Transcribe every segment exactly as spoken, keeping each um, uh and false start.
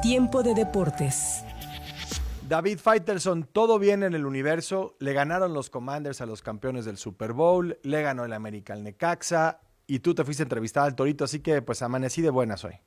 Tiempo de deportes. David Faitelson, todo bien en el universo. Le ganaron los Commanders a los campeones del Super Bowl, le ganó el América al Necaxa y tú te fuiste a entrevistar al Torito, así que pues amanecí de buenas hoy.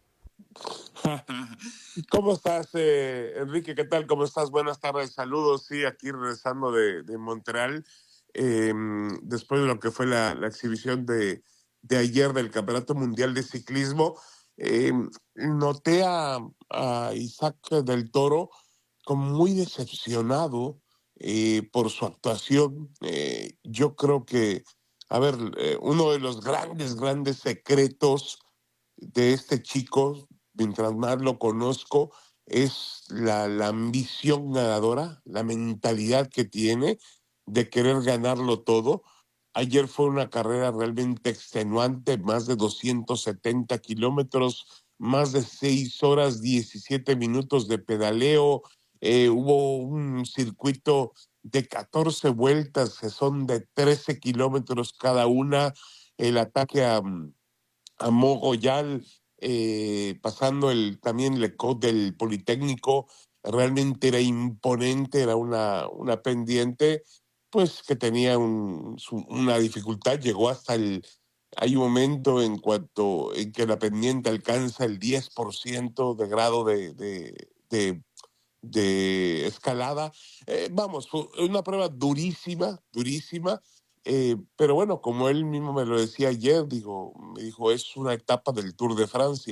¿Cómo estás, eh, Enrique? ¿Qué tal? ¿Cómo estás? Buenas tardes, saludos. Sí, aquí regresando de, de Montreal, eh, después de lo que fue la, la exhibición de, de ayer del Campeonato Mundial de Ciclismo, eh, noté a, a Isaac del Toro como muy decepcionado eh, por su actuación. Eh, yo creo que, a ver, eh, uno de los grandes, grandes secretos de este chico, mientras más lo conozco, es la, la ambición ganadora, la mentalidad que tiene de querer ganarlo todo. Ayer fue una carrera realmente extenuante, más de doscientos setenta kilómetros, más de seis horas, diecisiete minutos de pedaleo. Eh, hubo un circuito de catorce vueltas, que son de trece kilómetros cada una. El ataque a a Mogollal, eh, pasando el, también el Ecot del Politécnico, realmente era imponente, era una, una pendiente, pues que tenía un, su, una dificultad, llegó hasta el, hay un momento en cuanto en que la pendiente alcanza el diez por ciento de grado de, de, de, de escalada. Eh, vamos, fue una prueba durísima, durísima. Eh, pero bueno, como él mismo me lo decía ayer, digo, me dijo, es una etapa del Tour de Francia.